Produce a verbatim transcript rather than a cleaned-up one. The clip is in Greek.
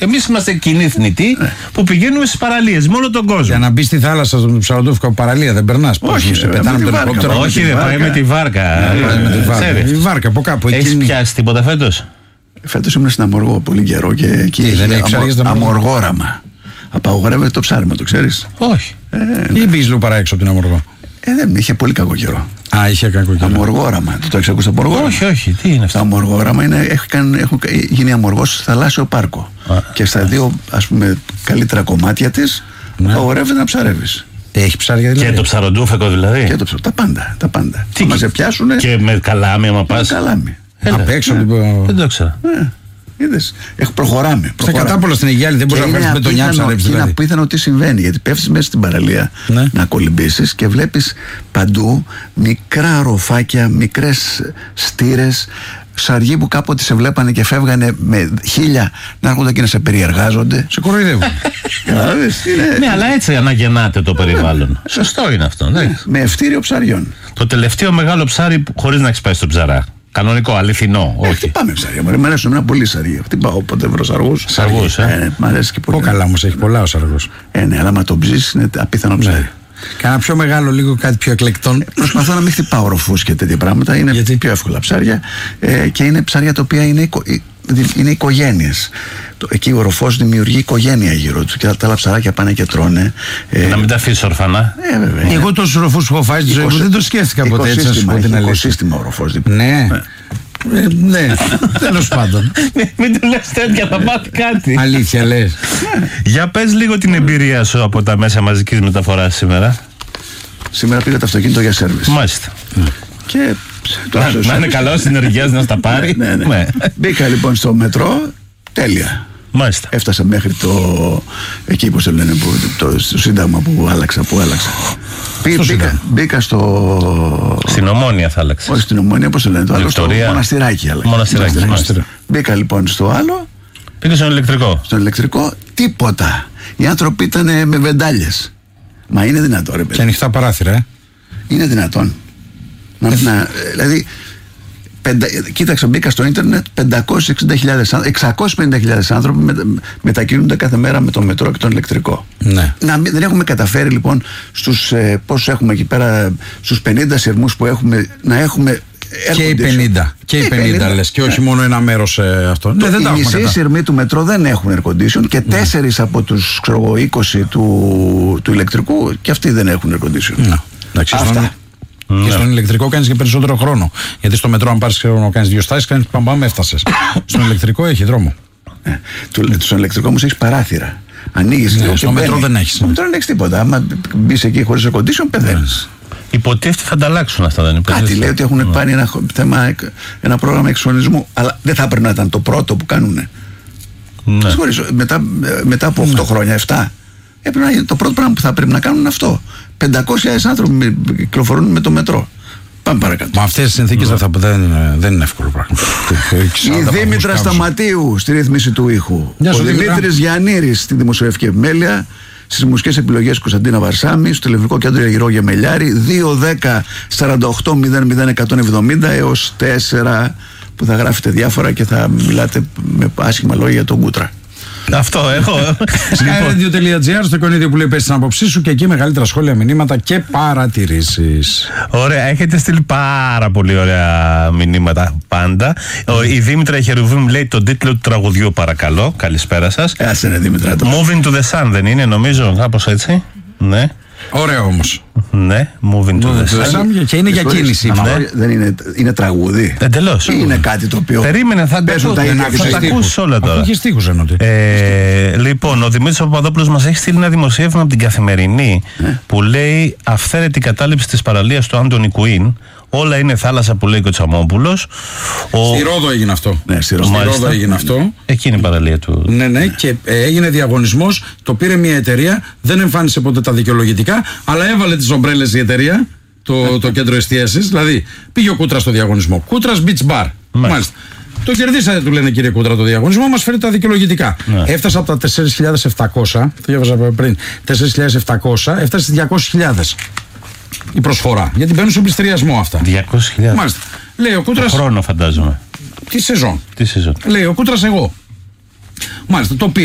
Εμείς είμαστε κοινοί θνητοί που πηγαίνουμε στις παραλίες με όλο τον κόσμο. Για να μπει στη θάλασσα στον Ψαροντούφικο παραλία δεν περνάς? Όχι, σε πετάνε με τον ελικόπτερο. Όχι, δεν πάει με τη βάρκα. Η βάρκα από κάπου. Έχεις πιάσει τίποτα φέτος? Φέτος ήμουν στην Αμοργό πολύ καιρό και εκεί δεν έχει ψάρια. Αμοργόραμα. Απαγορεύεται το ψάρεμα, το ξέρεις? Όχι. Ή μπεις λίγο παρά έξω από την Αμοργό? Ε, δεν, είχε πολύ κακό καιρό. Α, είχε κακό καιρό. Αμοργόραμα. Το έχεις ακούσει αμοργόραμα? Όχι, όχι. Τι είναι αυτό? Το αμοργόραμα είναι, έχουν, έχουν γίνει αμοργός στο θαλάσσιο πάρκο. Α, και στα δύο, ας πούμε, καλύτερα κομμάτια της, ναι, απαγορεύεται να ψαρεύεις. Έχει ψάρια δηλαδή? Και το ψαροντούφεκο δηλαδή? Και το ψαροντούφεκο. Τα πάντα. Τα πάντα. Τι θα σε πιάσουνε. Και με καλάμι, άμα πας? Με καλάμι. Απ' έξω. Δεν το ξέρω. Είδες, προχωράμε. Στα κατάπολα στην Αιγιάλη δεν μπορεί να βγάλει με τον Νιά ψαρέψει. Είναι απίθανο τι συμβαίνει, γιατί πέφτεις μέσα στην παραλία, ναι, να κολυμπήσεις και βλέπεις παντού μικρά ροφάκια, μικρές στήρες, ψαριοί που κάποτε σε βλέπανε και φεύγανε με χίλια να έρχονται και να σε περιεργάζονται. Σε κοροϊδεύουν. Ναι, αλλά έτσι αναγεννάται το περιβάλλον. Σωστό είναι αυτό. Με ευτήριο ψαριών. Το τελευταίο μεγάλο ψάρι χωρίς να έχεις πάει στον ψαρά. Κανονικό, αληθινό. Ε, όχι. Πάμε ψάρια. Μ' αρέσουν εμένα πολύ ψάρια. Χτυπάω όποτε βρω σαργούς. Σαργούς, ε. ε. Μ' αρέσει και πολύ. Πω καλά όμως, έχει πολλά ο σαργός. Ε, ναι, αλλά άμα το ψήσεις είναι απίθανο ψάρι. Ναι. Κάνα πιο μεγάλο, λίγο κάτι πιο εκλεκτόν. Ε, προσπαθώ να μην χτυπάω ροφούς και τέτοια πράγματα. Είναι γιατί? Πιο εύκολα ψάρια ε, και είναι ψάρια τα οποία είναι, οικο, είναι οικογένειες. Εκεί ο ροφός δημιουργεί οικογένεια γύρω του και τα άλλα ψαράκια πάνε και τρώνε. Ε, να μην τα αφήσεις ορφανά. Ε, βέβαια. Εγώ τόσους ροφούς που έχω φάει στη ζωή μου δεν το σκέφτηκα ποτέ έτσι. Είναι οικοσύστημα ο ροφός. Ναι. Ε, ναι, τέλος πάντων. Μην του λες τέτοια, θα πάθει κάτι. Αλήθεια λες? Για πες λίγο την εμπειρία σου από τα μέσα μαζικής μεταφοράς σήμερα. Σήμερα πήγα το αυτοκίνητο για σέρβις. Μάλιστα. Και να, να είναι καλό συνεργειάς να στα πάρει. Ναι, ναι, ναι. Μπήκα λοιπόν στο μετρό, τέλεια. Μάλιστα. Έφτασα μέχρι το εκεί που σε λένε που, το, στο Σύνταγμα που άλλαξα, που άλλαξα. Μπήκα, μπήκα, μπήκα στο... Στην Ομόνια θα άλλαξε. Όχι στην Ομόνια, πώς το λένε, το άλλο στο Μοναστηράκι άλλαξα. Μοναστηράκι, Μοναστηράκι. Μπήκα λοιπόν στο άλλο. Πήγα στον ηλεκτρικό. Στον ηλεκτρικό, τίποτα. Οι άνθρωποι ήταν με βεντάλιες. Μα είναι δυνατόν, ρε παιδί? Και ανοιχτά παράθυρα, ε. Είναι δυνατόν. Να, να, δηλαδή, πεντα, κοίταξα, μπήκα στο ίντερνετ, πεντακόσιες εξήντα χιλιάδες, εξακόσιες πενήντα χιλιάδες άνθρωποι με, μετακινούνται κάθε μέρα με το μετρό και τον ηλεκτρικό. Ναι. Να, δεν έχουμε καταφέρει λοιπόν στους, ε, πόσους έχουμε εκεί πέρα, στους πενήντα σειρμούς που έχουμε, να έχουμε. Και οι πενήντα. Και οι πενήντα λες, και όχι μόνο ένα μέρος ε, αυτό. Το, ναι, οι μισοί σειρμοί του μετρό δεν έχουν air condition και ναι, τέσσερις από τους ξέρω, είκοσι του, του ηλεκτρικού και αυτοί δεν έχουν air condition. Ναι. Εντάξει, αυτά. Στον... Και στον ηλεκτρικό κάνεις και περισσότερο χρόνο. Γιατί στο μετρό, αν πάρεις χρόνο, κάνεις δύο στάσεις, κάνεις παμπάμ, έφτασες. Στον ηλεκτρικό έχει δρόμο. Ναι. Στον ηλεκτρικό όμως έχεις παράθυρα. Ανοίγεις. Ναι, στο μετρό δεν έχεις. Στο μετρό δεν έχεις τίποτα. Άμα μπεις εκεί χωρίς air condition, πεθαίνεις. Υποτίθεται θα ανταλλάξουν αυτά, δεν υποτίθεται? Κάτι λέει ότι έχουν πάρει ένα, θέμα, ένα πρόγραμμα εξυγχρονισμού. Αλλά δεν θα έπρεπε να ήταν το πρώτο που κάνουνε. Ναι. Μετά, μετά από οκτώ ναι, χρόνια, επτά. Έπρεπε να είναι το πρώτο πράγμα που θα πρέπει να κάνουν αυτό. πεντακόσιοι άνθρωποι κυκλοφορούν με το μετρό. Πάμε παρακάτω. Μα αυτές τις συνθήκες ναι, δεν, δεν είναι εύκολο πράγμα. Η Δήμητρα Σταματίου στη ρύθμιση του ήχου. Ο Δημήτρης Γιαννήρης στη δημοσιογραφική επιμέλεια. Στις μουσικές επιλογές Κωνσταντίνα Βαρσάμι, στο τηλεφωνικό κέντρο Γυρό Γεμελιάρη, δύο δέκα σαράντα οκτώ μηδέν μηδέν εκατόν εβδομήντα έως τέσσερα, που θα γράφετε διάφορα και θα μιλάτε με άσχημα λόγια για τον Κούτρα. Αυτό έχω. skyradio.gr, στο εικονίδιο που λέει πες την άποψή σου και εκεί μεγαλύτερα σχόλια, μηνύματα και παρατηρήσεις. Ωραία, έχετε στείλει πάρα πολύ ωραία μηνύματα πάντα. Mm. Η Δήμητρα Χερουβίμ λέει τον τίτλο του τραγουδιού, παρακαλώ. Καλησπέρα σας. Άσε ρε Δήμητρα. Moving to the Sun δεν είναι, νομίζω, κάπως έτσι. Ναι. Ωραίο όμως. Ναι, Moving to the Sun. Και είναι για κίνηση. Ναι. Δεν είναι, είναι τραγούδι. Εντελώς. Είναι κάτι το οποίο. Περίμενε, θα τα ακούσεις όλα τώρα. Έχει στίχους εννοείται. Ε, λοιπόν, ο Δημήτρης Παπαδόπουλος μας έχει στείλει ένα δημοσίευμα από την Καθημερινή ε. που λέει αυθαίρετη κατάληψη της παραλίας του Άντονι Κουίν. Όλα είναι θάλασσα που λέει και ο Τσαμόπουλος. Στη Ρόδο έγινε αυτό. Ναι, στη Ρόδο, στη Ρόδο έγινε αυτό. Εκείνη η παραλία του. Ναι, ναι, και ε, έγινε διαγωνισμός. Το πήρε μια εταιρεία. Δεν εμφάνισε ποτέ τα δικαιολογητικά, αλλά έβαλε τις ομπρέλες η εταιρεία, το, το κέντρο εστίασης. Δηλαδή, πήγε ο Κούτρας στο διαγωνισμό. Κούτρας Beach Bar. Μάλιστα. Μάλιστα. Το κερδίσατε, του λένε κύριε Κούτρα, το διαγωνισμό. Μας φέρει τα δικαιολογητικά. Ναι. Έφτασε από τα τέσσερις χιλιάδες επτακόσια. Το διάβαζα πριν. τέσσερις χιλιάδες επτακόσια, έφτασε στις διακόσιες χιλιάδες. Η προσφορά. Γιατί μπαίνουν στον πληστηριασμό αυτά. διακόσιες χιλιάδες. Μάλιστα. Λέει ο Κούτρας. Το χρόνο, φαντάζομαι. Τι σεζόν. Τι σεζόν. Λέει ο Κούτρας, εγώ. Μάλιστα. Το